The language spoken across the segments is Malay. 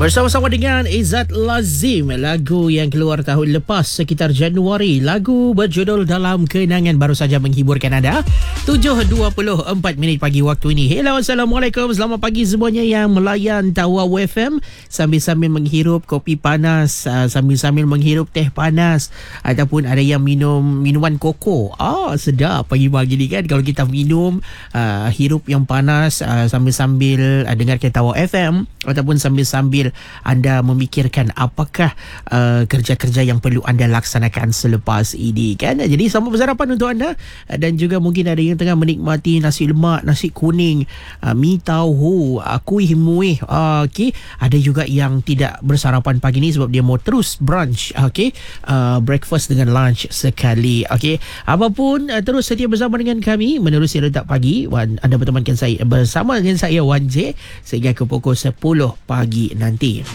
Bersama-sama dengan Izzat Lazim, lagu yang keluar tahun lepas sekitar Januari. Lagu berjudul Dalam Kenangan baru saja menghiburkan anda. 7.24 pagi waktu ini. Hello, Assalamualaikum. Selamat pagi semuanya yang melayan Tawau FM sambil-sambil menghirup kopi panas, sambil-sambil menghirup teh panas, ataupun ada yang minum minuman koko. Sedap pagi-pagi ni kan kalau kita minum, hirup yang panas, sambil-sambil dengarkan Tawau FM, ataupun sambil-sambil anda memikirkan apakah kerja-kerja yang perlu anda laksanakan selepas ini kan. Jadi selamat bersarapan untuk anda, dan juga mungkin ada yang tengah menikmati nasi lemak, nasi kuning, mi tauhu, kuih muih. Okey, ada juga yang tidak bersarapan pagi ni sebab dia mau terus brunch. Okey, breakfast dengan lunch sekali. Okey, apapun, terus setia bersama dengan kami menerusi Retak Pagi. Anda bertemankan saya bersama dengan saya Wan J sehingga ke pukul 10 pagi nanti.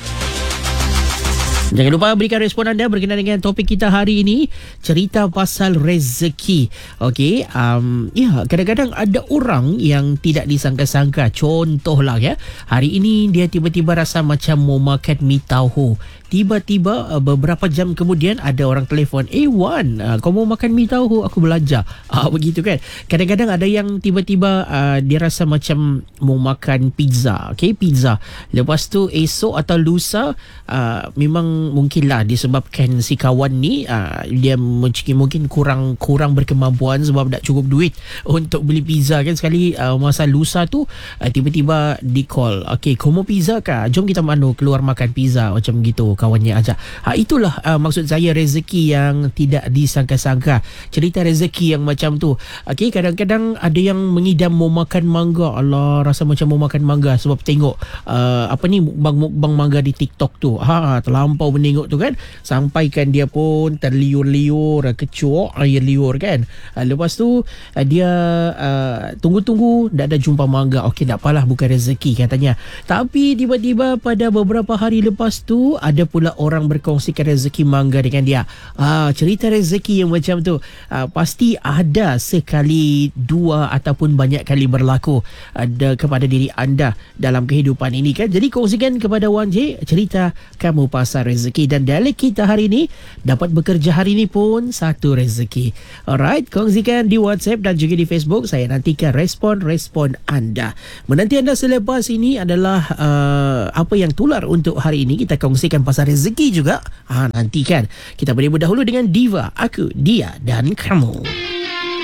Jangan lupa berikan respon anda berkenaan dengan topik kita hari ini, cerita pasal rezeki. Okey, kadang-kadang ada orang yang tidak disangka-sangka. Contohlah ya, hari ini dia tiba-tiba rasa macam mau makan mi tauhu. Tiba-tiba beberapa jam kemudian ada orang telefon, Wan, kau mau makan mi tauhu? Aku belajar. Begitu kan. Kadang-kadang ada yang tiba-tiba dia rasa macam mau makan pizza. Okey, pizza. Lepas tu esok atau lusa, memang mungkinlah disebabkan si kawan ni dia mungkin kurang berkemampuan sebab tak cukup duit untuk beli pizza kan. Sekali masa lusa tu tiba-tiba di call, okey, kau mau pizza kah? Jom kita keluar makan pizza, macam gitu kawannya ajak. Itulah maksud saya rezeki yang tidak disangka-sangka. Cerita rezeki yang macam tu. Okey, kadang-kadang ada yang mengidam mau makan mangga. Allah, rasa macam mau makan mangga sebab tengok mukbang mangga di TikTok tu. Terlampau menengok tu kan, sampaikan dia pun terliur-liur, kecuak air liur kan. Lepas tu dia tunggu-tunggu tak ada jumpa mangga. Okey, tak apalah, bukan rezeki katanya. Tapi tiba-tiba pada beberapa hari lepas tu ada pula orang berkongsikan rezeki mangga dengan dia. Cerita rezeki yang macam tu pasti ada sekali, dua ataupun banyak kali berlaku ada kepada diri anda dalam kehidupan ini kan. Jadi kongsikan kepada Wan J cerita kamu pasal rezeki, dan dialek kita hari ini, dapat bekerja hari ini pun satu rezeki. Alright, kongsikan di WhatsApp dan juga di Facebook. Saya nantikan respon anda. Menanti anda selepas ini adalah apa yang tular untuk hari ini. Kita kongsikan pasal rezeki juga. Nantikan. Kita berbalik dahulu dengan Diva, Aku, Dia dan Kamu.